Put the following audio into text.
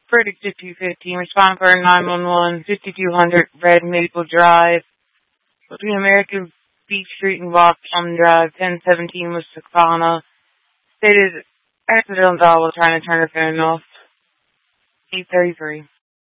Verdict 5215, respond for 911, 5200 Red Maple Drive, between American Beach Street and Walk Plum Drive, 1017 Wissahickon. Stated accidental while trying to turn her phone off. 833.